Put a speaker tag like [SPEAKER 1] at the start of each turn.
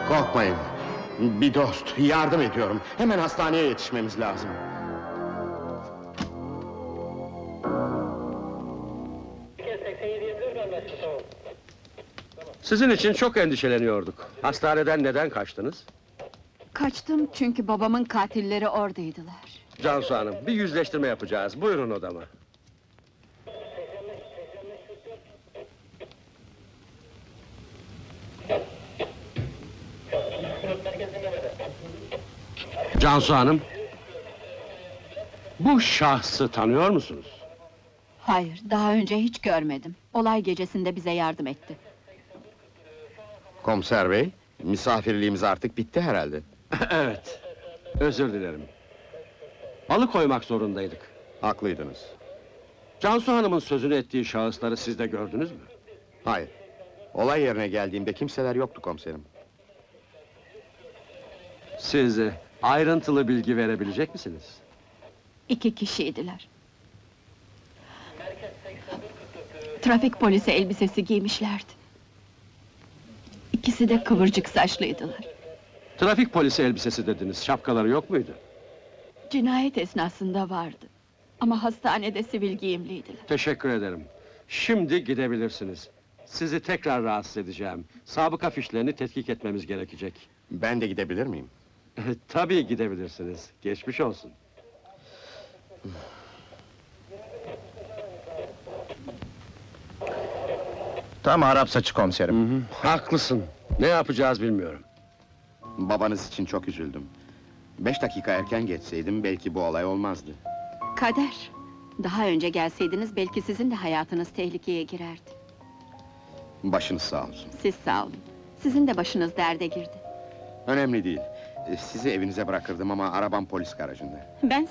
[SPEAKER 1] Korkmayın. Bir dost, yardım ediyorum. Hemen hastaneye yetişmemiz lazım.
[SPEAKER 2] Sizin için çok endişeleniyorduk. Hastaneden neden kaçtınız?
[SPEAKER 3] Kaçtım çünkü babamın katilleri oradaydılar.
[SPEAKER 2] Cansu Hanım, bir yüzleştirme yapacağız. Buyurun odama. Cansu Hanım, bu şahsı tanıyor musunuz?
[SPEAKER 3] Hayır, daha önce hiç görmedim. Olay gecesinde bize yardım etti.
[SPEAKER 1] Komiser bey, misafirliğimiz artık bitti herhalde.
[SPEAKER 2] Evet, özür dilerim. Alıkoymak zorundaydık.
[SPEAKER 1] Haklıydınız.
[SPEAKER 2] Cansu Hanım'ın sözünü ettiği şahısları siz de gördünüz mü?
[SPEAKER 1] Hayır. Olay yerine geldiğimde kimseler yoktu komiserim.
[SPEAKER 2] Siz ayrıntılı bilgi verebilecek misiniz?
[SPEAKER 3] 2 kişiydiler. Trafik polisi elbisesi giymişlerdi. İkisi de kıvırcık saçlıydılar.
[SPEAKER 2] Trafik polisi elbisesi dediniz, şapkaları yok muydu?
[SPEAKER 3] Cinayet esnasında vardı. Ama hastanede sivil giyimliydiler.
[SPEAKER 2] Teşekkür ederim. Şimdi gidebilirsiniz. Sizi tekrar rahatsız edeceğim. Sabıka fişlerini tetkik etmemiz gerekecek.
[SPEAKER 1] Ben de gidebilir miyim?
[SPEAKER 2] Tabii gidebilirsiniz. Geçmiş olsun.
[SPEAKER 4] Tam Arap saçı komiserim.
[SPEAKER 2] Haklısın. Ne yapacağız bilmiyorum.
[SPEAKER 1] Babanız için çok üzüldüm. 5 dakika erken geçseydim belki bu olay olmazdı.
[SPEAKER 3] Kader. Daha önce gelseydiniz belki sizin de hayatınız tehlikeye girerdi.
[SPEAKER 1] Başınız sağ olsun.
[SPEAKER 3] Siz sağ olun. Sizin de başınız derde girdi.
[SPEAKER 1] Önemli değil. Sizi evinize bırakırdım ama arabam polis garajında.
[SPEAKER 3] Ben